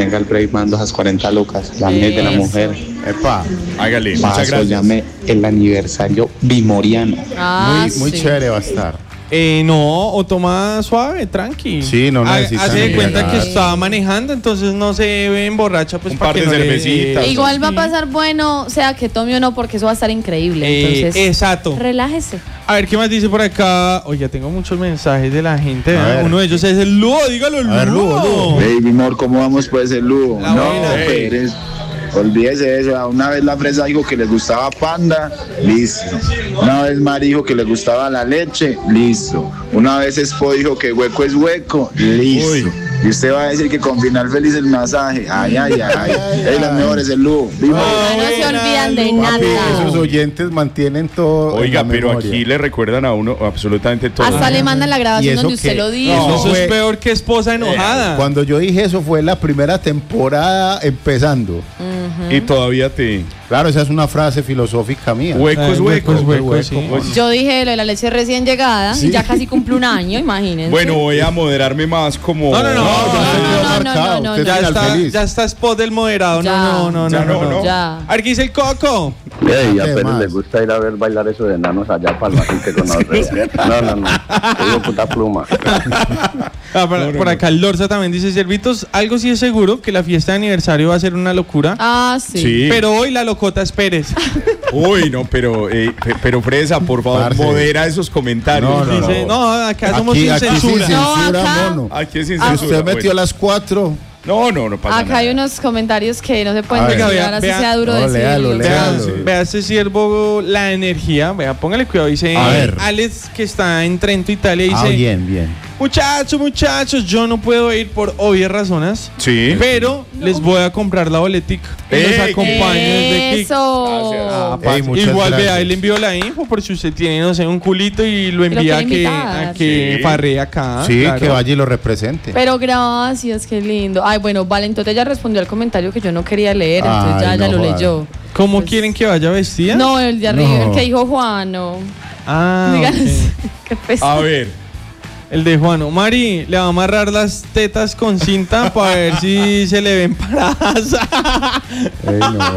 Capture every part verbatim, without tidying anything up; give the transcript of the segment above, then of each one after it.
tenga el break mando esas cuarenta lucas. La mes de la mujer. Epa, hágale, Paso, muchas gracias. llame el aniversario bimoriano. Ah, muy muy sí. chévere va a estar. Eh, no, o toma suave, tranqui. Sí, no Ha- necesita Hace de ni cuenta llegar. que estaba manejando, entonces no se ve emborracha, pues Un para par que de no le- cervecitas. Igual va a pasar bueno, sea que tome o no, porque eso va a estar increíble. Eh, Entonces, exacto. relájese. A ver, ¿qué más dice por acá? Oye, tengo muchos mensajes de la gente. A ¿eh? ver. Uno de ellos es el Lugo, dígalo, el A ver, Lugo, Lugo. Baby Mor, ¿cómo vamos pues el Lugo? La no, buena. Pérez, olvídese de eso. Una vez la fresa dijo que les gustaba Panda, listo. Una vez Mari dijo que les gustaba la leche, listo. Una vez Expo dijo que hueco es hueco, listo. Uy. Y usted va a decir que con final feliz el masaje. Ay, ay, ay. Ey, las mejores el Lugo. Viva. Ay, no se olvidan de Papi, esos nada. oyentes mantienen todo. Oiga, en la pero memoria. aquí le recuerdan a uno absolutamente todo. Hasta le mandan la ¿Y grabación eso donde usted qué? lo dijo. No, Eso fue- es peor que esposa enojada. Cuando yo dije eso fue la primera temporada empezando. Y todavía te... Claro, esa es una frase filosófica mía. Huecos, Ay, huecos. huecos, hueco, sí. hueco. Yo dije lo de la leche recién llegada Sí. y ya casi cumple un año, imagínense. Bueno, voy a moderarme más como... No, no, no. No, ya no, se quedó no, no, marcado. no, no, Usted Ya final está, feliz. ya está spot del moderado. Ya. No, no, no, Ya no, no, no, no. Ya. A ver, ¿qué dice el Coco? Ey, a ¿Qué Pérez más? le gusta ir a ver bailar eso de enanos allá para el Matín que conoce. No, no, no. Te digo puta pluma. Ah, por, por acá el Lorza también dice, Servitos, algo sí es seguro, que la fiesta de aniversario va a ser una locura. Ah, sí. Sí. Pero hoy la locota es Pérez. Uy, no, pero, eh, pe- pero Fresa, por favor, Parce. modera esos comentarios. No, no, Dice, no, acá somos Aquí, sin aquí sin censura. censura, No, acá- mono. Aquí es sin Si censura, usted metió bueno. las cuatro. No, no, no pasa Acá nada. hay unos comentarios que no se pueden A ver. decir, Vea, ahora sí vea. sea duro No, decirlo. léalo, Vea, léalo. vea este siervo la energía, vea, póngale cuidado, dice A ver. Alex que está en Trento, Italia, dice, Ah, bien, bien. muchachos, muchachos, yo no puedo ir por obvias razones, Sí. pero les voy a comprar la boletica y los Ey, acompaño desde Kik. Eso. Ah, Ey, pa- muchas Igual vea, gracias. ahí le envío la info por si usted tiene, no sé, un culito y lo envía a quiere que, invitar. a que Sí. farre acá. Sí, claro. que vaya y lo represente. Pero gracias, qué lindo. Ay, bueno, Valentote ya respondió al comentario que yo no quería leer, entonces Ay, ya, ya no lo jodas. leyó. ¿Cómo Pues- quieren que vaya vestida? No, el de arriba, No. el que dijo Juano. Ah, Díganos, ok. qué pesado. A ver. El de Juano. Mari, le va a amarrar las tetas con cinta para ver si se le ven paradas. Ey, no.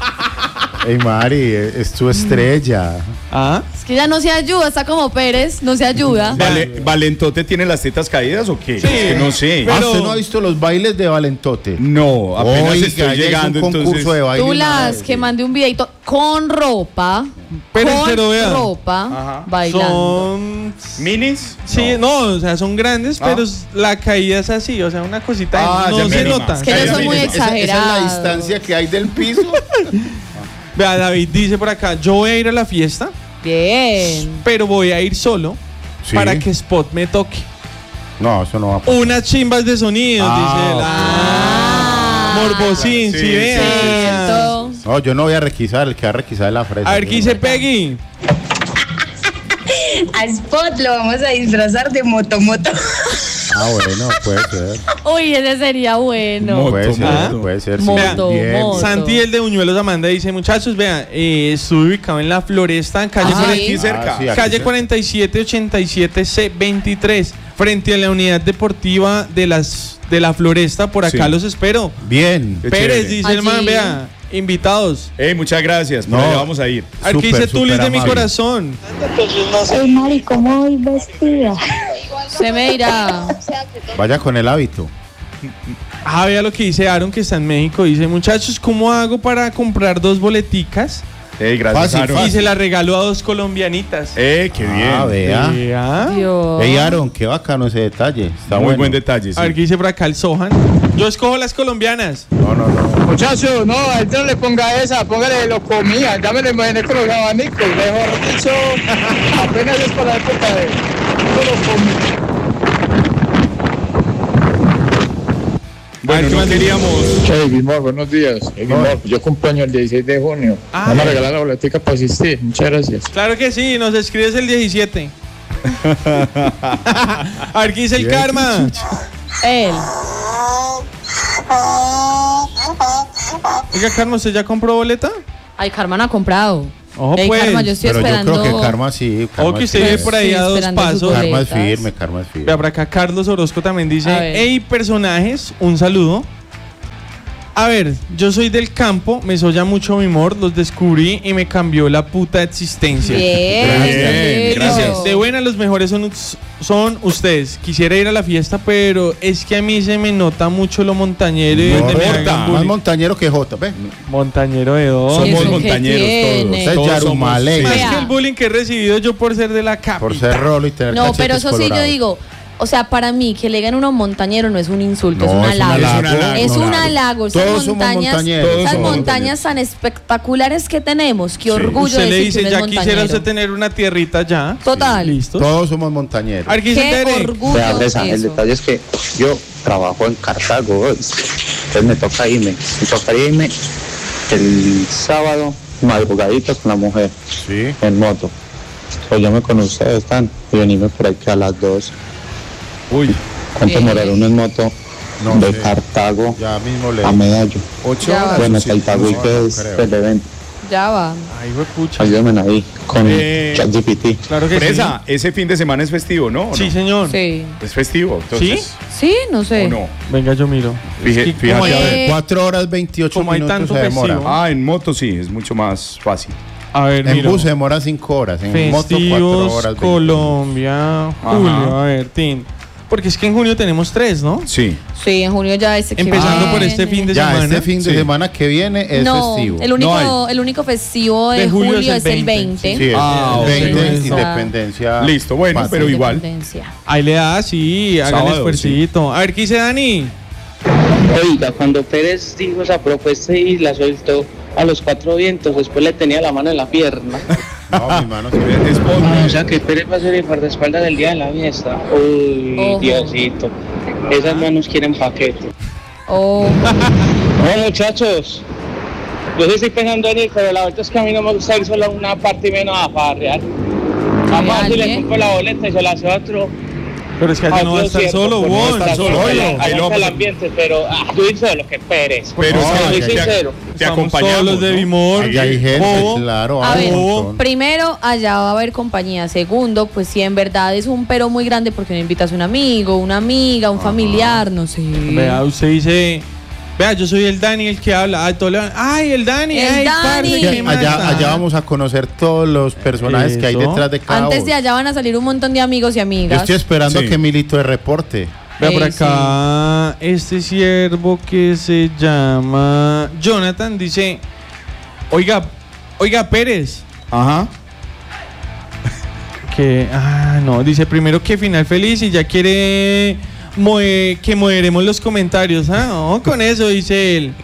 Ey, Mari, es es tu estrella. ¿Ah? Es que ya no se ayuda, está como Pérez, no se ayuda. Vale, ¿Valentote tiene las tetas caídas o qué? Sí. Es que no sé. Ah, Pero- ¿usted no ha visto los bailes de Valentote? No, apenas Oiga, estoy ya hizo llegando, un concurso entonces... de baile. Tú una las vez. que mandé un videito con ropa, Pero, con pero vea, ropa, Ajá. bailando. son... ¿Minis? Sí, no. o sea, son grandes, Ah. pero la caída es así, o sea, una cosita, Ah, no ya se me nota. Es que ellos son muy Esa- esa- Esa es la exagerados. distancia que hay del piso. Vea, David dice por acá, yo voy a ir a la fiesta, Bien. pero voy a ir solo Sí. para que Spot me toque. No, eso no va a pasar. Unas chimbas de sonidos, Ah, dice él. ok. Ah, Morbosín, sí, Sí, vea. Cierto. No, yo no voy a requisar, el que va a requisar es la fresa. A ver, ¿qué dice Peggy? A Spot lo vamos a disfrazar de motomoto. Ah, bueno, puede ser. Uy, ese sería bueno. Moto, Puede ser, moto. puede ser. sí. Moto, Bien. moto. Santi, el de Buñuelos Amanda, dice, muchachos, vean, eh, estoy ubicado en La Floresta, calle, Ah, cuarenta- sí. cerca. Ah, sí, aquí calle cerca. cuarenta y siete ochenta y siete C veintitrés, frente a la unidad deportiva de las de La Floresta. Por acá Sí. los espero. Bien. Qué Pérez, chévere. dice el man, Allí. vea, invitados. Ey, muchas gracias. Por No. allá vamos a ir. A ver, ¿qué Súper, dice Tulis súper de mi amable. corazón? Ey, Mari, ¿cómo voy vestida? Se me dirá. Vaya con el hábito. Ah, vea lo que dice Aaron, que está en México. Dice, muchachos, ¿cómo hago para comprar dos boleticas? Ey, gracias, Fácil, Aaron. Y fácil. se la regalo a dos colombianitas. Ey, qué bien. Ah, vea. Vea. Dios. Ey, Aaron, qué bacano ese detalle. Está Muy bueno. buen detalle, sí. A ver, ¿qué dice por acá el Sohan? Yo escojo las colombianas. No, no, no. Muchachos, no, a él no le ponga esa, póngale lo comía, ya me lo imaginé con los abanicos, mejor dicho, apenas es para la época de todo lo comía. Bueno, ¿qué no más queríamos... Hey, Guimor, buenos días. Hey, Guimor, yo cumpleaños el dieciséis de junio. Ah, Vamos a eh. regalar la boletica para asistir. Muchas gracias. Claro que sí, nos escribes el diecisiete. A ver, ¿qué dice el Bien, Karma? Él. Oiga, Karma, ¿usted ya compró boleta? Ay, Karma no ha comprado. Ojo, Ey, pues. Karma, yo estoy Pero yo esperando. creo que Karma sí. O Karma que es usted firme. vive por ahí Sí, a dos esperando sus pasos. boletas. Karma es firme, Karma es firme. Vea, por acá Carlos Orozco también dice, A ver. hey, personajes, un saludo. A ver, yo soy del campo, me soya mucho mi amor, los descubrí y me cambió la puta existencia. Bien, Bien, Gracias. De buena, los mejores son, son ustedes. Quisiera ir a la fiesta, pero es que a mí se me nota mucho lo montañero y No, donde me Jota, hagan más bullying. montañero que Jota, ve. Montañero de dos. ¿Eso Somos qué montañeros tiene? todos. Ustedes Todos Yarumale. somos- Más Vea. que el bullying que he recibido yo por ser de la capital. Por ser rolo y tener No, cachetes pero eso sí yo colorados. digo, o sea, para mí que le digan uno montañero no es un insulto, No, es un es un halago. halago, Es no, un claro. halago. Esas Todos somos montañas, montañeros. esas Todos somos montañas tan espectaculares que tenemos. Qué orgullo Usted de le decir dice, que uno ya es quisiera montañero. usted tener una tierrita ya. Total. Listo. Todos somos montañeros. A ver, ¿qué dice Qué Tere? orgullo Vea, Fresa, el eso. detalle es que yo trabajo en Cartago, entonces me toca irme, me toca irme el sábado madrugadito con la mujer Sí. en moto. Pues yo me con ustedes están, y venirme por aquí a las dos. Uy, ¿Cuánto Eh. demorar uno en moto No de sé. Cartago Ya mismo le. a Medallo? ocho Ya horas. Bueno, o sí. hasta el Itagüí, no, que no es creo. el evento. Ya va. Ay, pucha. Ayúdenme ahí con Eh. ChatGPT. Claro que Fresa, ese fin de semana es festivo, ¿no? ¿O sí. Sí, no? señor. Sí. Es festivo, entonces. Sí, no sé. ¿O no? Venga, yo miro. Fije- Es que fíjate, como hay- a ver. Eh, Cuatro horas veintiocho como hay minutos tanto se demora. festivo. Ah, en moto sí, es mucho más fácil. A ver, En miro. bus se demora cinco horas. En moto cuatro Festivos, horas. Colombia, julio, Ajá. a ver, Tin. Porque es que en junio tenemos tres, ¿no? Sí. Sí, en junio ya este que Empezando por viene. este fin de Ya, semana. este fin de Sí. semana que viene es No, festivo. el único, No el único festivo de, De julio julio, es el es el veinte, veinte. Sí, es Ah, el veinte, ok. independencia. Listo, bueno, patria. pero igual. Independencia. Ahí le da, sí, hagan Sábado, esfuercito. A ver, ¿qué dice Dani? Oiga, cuando Pérez dijo esa propuesta y la soltó a los cuatro vientos, después le tenía la mano en la pierna. No, mi mano se Es Ah, pobre. o sea que Pérez va a ser el guardaespaldas del día de la fiesta. Uy, Ojo. Diosito. Esas manos quieren paquete. Oh, No, muchachos. Yo sí estoy pensando en ir, pero la verdad es que a mí no me gusta ir solo a una parte y menos a farrear. Vamos a ver si le alguien? compro la boleta y se la hace a otro. Pero es que allá no va a estar solo, vos. vos. no estar solo, Aguanta oye, ahí lo vamos el a- ambiente, pero ah, yo ir solo, que Pérez. Pero No, es que soy te- sincero. Te Somos acompañamos, todos los de ¿no? Bimor. Allá hay gente, Bobo. claro. a hay ver, un montón. primero allá va a haber compañía. Segundo, pues si en verdad es un pero muy grande porque no invitas a un amigo, una amiga, un familiar, no sé. Vea, usted dice, vea, yo soy el Dani el que habla. Ay, todo le van, ay, el Dani, El ay, Dani. parce, Que qué allá, mata. allá vamos a conocer todos los personajes que hay Eso. detrás de cada Antes voz. de allá van a salir un montón de amigos y Yo amigas. estoy esperando Sí. a que Milito de reporte. Vea por Ey, acá, este siervo que se llama Jonathan dice, oiga, oiga Pérez, Ajá. que, ah, no, dice primero que final feliz y ya quiere moe- que moderemos los comentarios, ah, no, con eso dice él.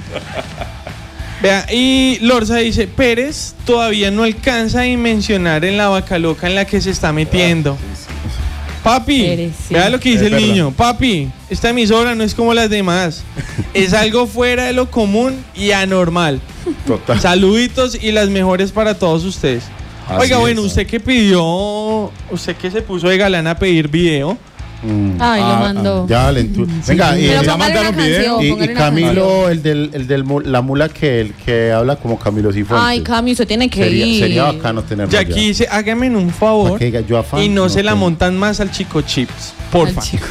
Vea, y Lorza dice, Pérez todavía no alcanza a mencionar en la vaca loca en la que se está metiendo. Papi, Pérez, sí. vea lo que dice Es el verdad. niño. Papi, esta emisora no es como las demás. Es algo fuera de lo común y anormal. Total. Saluditos y las mejores para todos ustedes. Así Oiga, es. bueno, usted que pidió, usted que se puso de galán a pedir video. Mm. Ay, lo Ah, mandó. ah, ya, Lentu- Venga, y, Pero ya póngale una mandaron video. canción, y- y póngale una Camilo, canción. el del, el del mu- la mula que el que habla como Camilo Cifuentes. Ay, Cami, usted tiene que sería, ir. sería bacano tenerlo Ya allá. aquí dice, hágame un Para favor que diga, yo afán, y no, se la tengo. montan más al Chico Chips. Porfa. Al chico.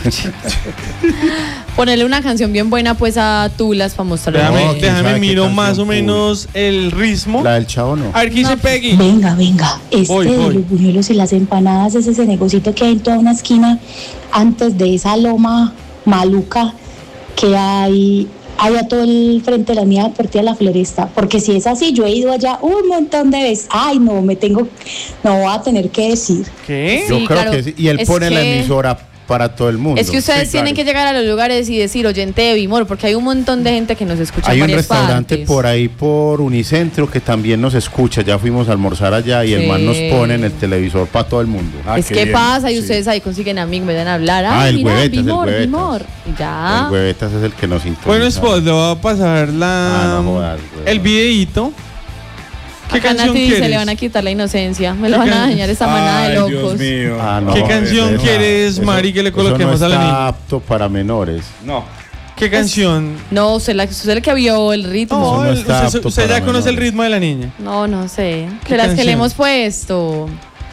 Ponerle una canción bien buena pues a Tulas para mostrarle. Déjame, No, quién déjame sabe qué miro canción más o cool. menos el ritmo. La del chavo no. A ver qué dice Peggy. Venga, venga. Este Voy, de voy. los buñuelos y las empanadas es ese negocito que hay en toda una esquina antes de esa loma maluca que hay, hay a todo el frente de la unidad deportiva de la Floresta. Porque si es así, yo he ido allá un montón de veces. Ay, no, me tengo, no voy a tener que decir. ¿Qué? Yo Sí, creo claro. que sí. Y él Es pone la que- emisora para todo el mundo. Es que ustedes Sí, tienen claro. que llegar a los lugares y decir oyente de Bimor, porque hay un montón de gente que nos escucha Hay en un varias restaurante partes. por ahí por Unicentro que también nos escucha. Ya fuimos a almorzar allá y el Sí. man nos pone en el televisor para todo el mundo. Ah, es qué que bien, pasa y sí. ustedes ahí consiguen amigos, me dan a hablar. Ah, Ay, el mira, Huevetas, el Bimor, Huevetas. Bimor. Y ya. El Huevetas es el que nos sintoniza. Bueno, Spot, le voy a pasar la, Ah, no jodas, güey. el videíto. ¿Qué Acá canción Nati dice, quieres? le van a quitar la inocencia. Me lo ¿Qué van a can- dañar esta manada de Ay, locos. Dios mío. Ah, no, ¿Qué canción esa- quieres, eso- Mari, que le eso coloquemos no a la está niña? apto para menores. No. ¿Qué canción? No, usted, la, usted el que vio el ritmo. No, no el- está usted, apto usted ya para conoce el menores. ritmo de la niña. No, no sé. ¿Qué De las que canción? le hemos puesto.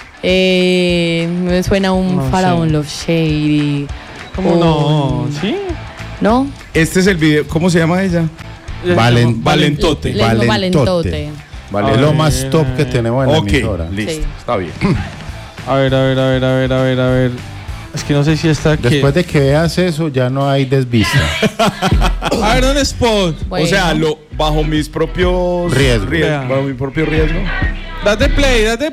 Eh, me suena un No Faraón sé. Love Shady. ¿Cómo no? Un- ¿Sí? ¿No? Este es el video. ¿Cómo se llama ella? Valen- Valentote. Le digo Valentote. Vale, A es lo ver. más top que tenemos en la Ok, emisora. listo, Sí. está bien. A ver, a ver, a ver, a ver, a ver, a ver. Es que no sé si está aquí. Después de que veas eso, ya no hay desvista. A ver, un spot. Bueno. O sea, lo, bajo mis propios Riesgo. ries- bajo mi propio riesgo. Date play, date